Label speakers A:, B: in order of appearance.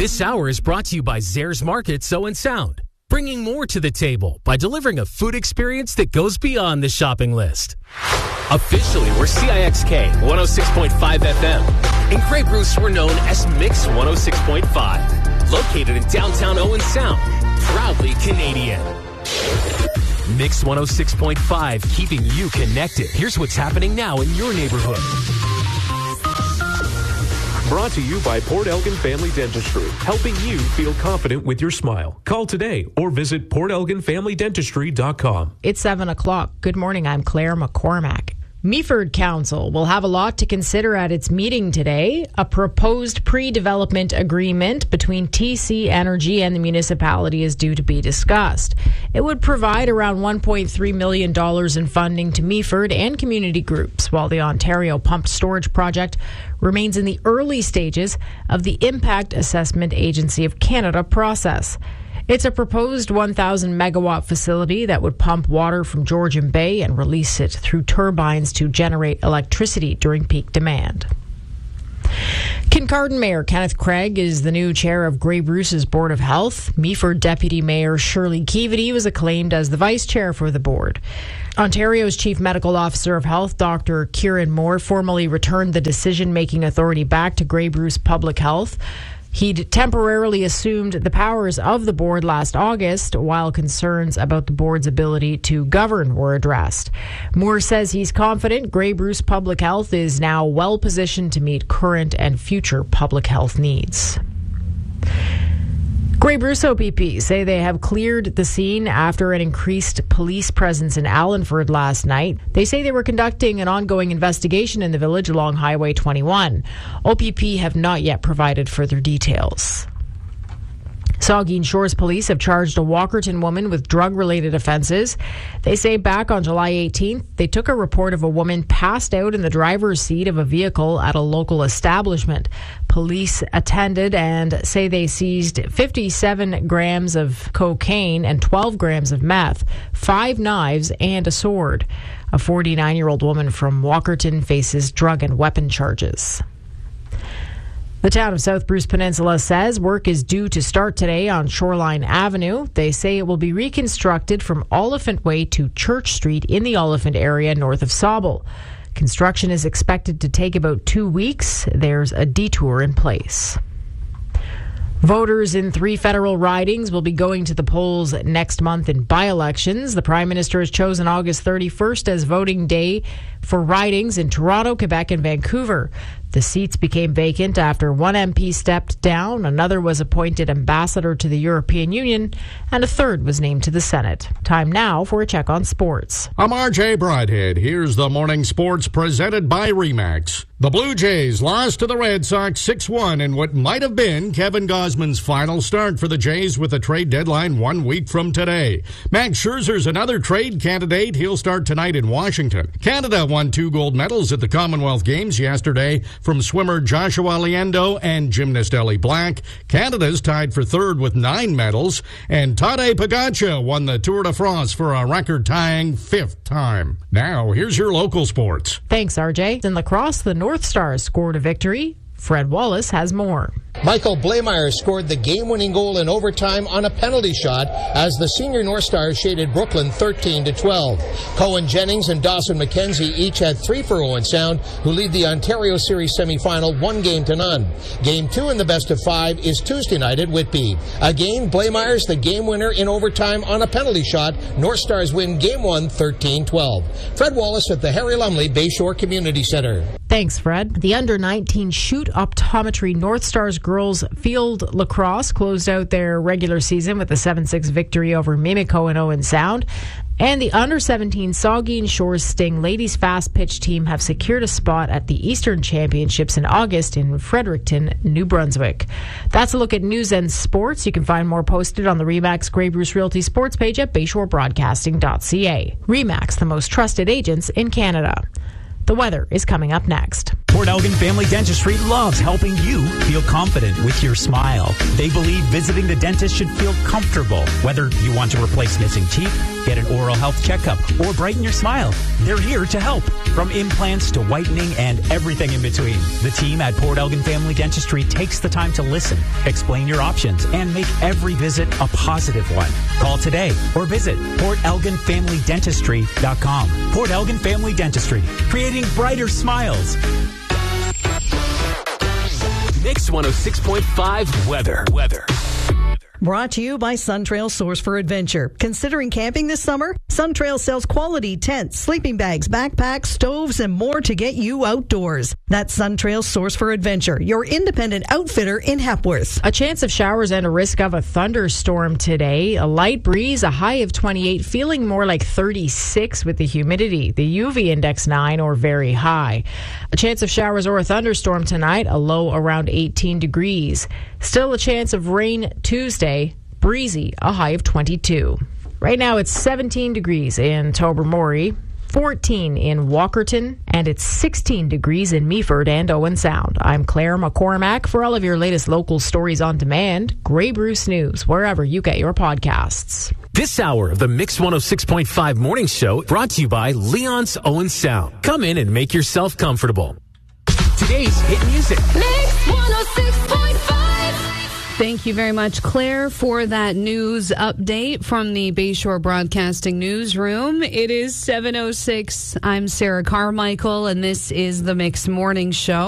A: This hour is brought to you by Zares Market Owen Sound, bringing more to the table by delivering a food experience that goes beyond the shopping list. Officially, we're CIXK 106.5 FM. In Grey Bruce, we're known as Mix 106.5. Located in downtown Owen Sound, proudly Canadian. Mix 106.5, keeping you connected. Here's what's happening now in your neighborhood.
B: Brought to you by Port Elgin Family Dentistry, helping you feel confident with your smile. Call today or visit portelginfamilydentistry.com.
C: It's 7 o'clock. Good morning. I'm Claire McCormack. Meaford Council will have a lot to consider at its meeting today. A proposed pre-development agreement between TC Energy and the municipality is due to be discussed. It would provide around $1.3 million in funding to Meaford and community groups, while the Ontario Pumped Storage Project remains in the early stages of the Impact Assessment Agency of Canada process. It's a proposed 1,000 megawatt facility that would pump water from Georgian Bay and release it through turbines to generate electricity during peak demand. Kincardine Mayor Kenneth Craig is the new chair of Grey Bruce's Board of Health. Meaford Deputy Mayor Shirley Keevity was acclaimed as the vice chair for the board. Ontario's Chief Medical Officer of Health, Dr. Kieran Moore, formally returned the decision-making authority back to Grey Bruce Public Health. He'd temporarily assumed the powers of the board last August, while concerns about the board's ability to govern were addressed. Moore says he's confident Grey Bruce Public Health is now well positioned to meet current and future public health needs. Grey Bruce OPP say they have cleared the scene after an increased police presence in Allenford last night. They say they were conducting an ongoing investigation in the village along Highway 21. OPP have not yet provided further details. Saugeen Shores police have charged a Walkerton woman with drug-related offenses. They say back on July 18th, they took a report of a woman passed out in the driver's seat of a vehicle at a local establishment. Police attended and say they seized 57 grams of cocaine and 12 grams of meth, 5 knives, and a sword. A 49-year-old woman from Walkerton faces drug and weapon charges. The town of South Bruce Peninsula says work is due to start today on Shoreline Avenue. They say it will be reconstructed from Oliphant Way to Church Street in the Oliphant area north of Sauble. Construction is expected to take about 2 weeks. There's a detour in place. Voters in 3 federal ridings will be going to the polls next month in by-elections. The Prime Minister has chosen August 31st as voting day for ridings in Toronto, Quebec, and Vancouver. The seats became vacant after one MP stepped down, another was appointed ambassador to the European Union, and a third was named to the Senate. Time now for a check on sports.
D: I'm RJ Broadhead. Here's the morning sports presented by RE/MAX. The Blue Jays lost to the Red Sox 6-1 in what might have been Kevin Gausman's final start for the Jays with a trade deadline 1 week from today. Max Scherzer's another trade candidate. He'll start tonight in Washington. Canada won 2 gold medals at the Commonwealth Games yesterday from swimmer Joshua Liendo and gymnast Ellie Black. Canada's tied for third with 9 medals, and Tadej Pogačar won the Tour de France for a record-tying 5th time. Now, here's your local sports.
C: Thanks, RJ. In lacrosse, the North Stars scored a victory. Fred Wallace has more.
E: Michael Blameyer scored the game-winning goal in overtime on a penalty shot as the senior North Stars shaded Brooklyn 13-12. Cohen Jennings and Dawson McKenzie each had 3 for Owen Sound, who lead the Ontario Series semifinal 1-0. Game 2 in the best of 5 is Tuesday night at Whitby. Again, Blameyer's the game winner in overtime on a penalty shot. North Stars win Game 1 13-12. Fred Wallace at the Harry Lumley Bayshore Community Center.
C: Thanks, Fred. The under-19 shoot optometry North Stars girls field lacrosse closed out their regular season with a 7-6 victory over Mimico and Owen Sound. And the under-17 Saugeen Shores Sting ladies fast pitch team have secured a spot at the Eastern Championships in August in Fredericton, New Brunswick. That's a look at news and sports. You can find more posted on the RE/MAX Grey Bruce Realty sports page at bayshorebroadcasting.ca. RE/MAX, the most trusted agents in Canada. The weather is coming up next.
F: Port Elgin Family Dentistry loves helping you feel confident with your smile. They believe visiting the dentist should feel comfortable. Whether you want to replace missing teeth, get an oral health checkup, or brighten your smile, they're here to help. From implants to whitening and everything in between, the team at Port Elgin Family Dentistry takes the time to listen, explain your options, and make every visit a positive one. Call today or visit PortElginFamilyDentistry.com. Port Elgin Family Dentistry, creating brighter smiles.
A: Mix 106.5 weather.
G: Brought to you by Suntrail Source for Adventure. Considering camping this summer? Suntrail sells quality tents, sleeping bags, backpacks, stoves, and more to get you outdoors. That's Suntrail Source for Adventure, your independent outfitter in Hepworth.
C: A chance of showers and a risk of a thunderstorm today. A light breeze, a high of 28, feeling more like 36 with the humidity. The UV index 9 or very high. A chance of showers or a thunderstorm tonight, a low around 18 degrees. Still a chance of rain Tuesday, breezy, a high of 22. Right now it's 17 degrees in Tobermory, 14 in Walkerton, and it's 16 degrees in Meaford and Owen Sound. I'm Claire McCormack. For all of your latest local stories on demand, Grey Bruce News, wherever you get your podcasts.
A: This hour of the Mix 106.5 Morning Show brought to you by Leon's Owen Sound. Come in and make yourself comfortable. Today's hit music.
H: Mix 106.5. Thank you very much, Claire, for that news update from the Bayshore Broadcasting Newsroom. It is 7:06. I'm Sarah Carmichael, and this is the Mix Morning Show.